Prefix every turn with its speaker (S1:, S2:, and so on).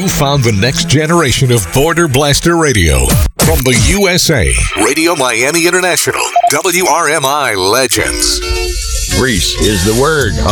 S1: You found the next generation of Border Blaster Radio. From the USA, Radio Miami International, WRMI Legends.
S2: Grease is the word.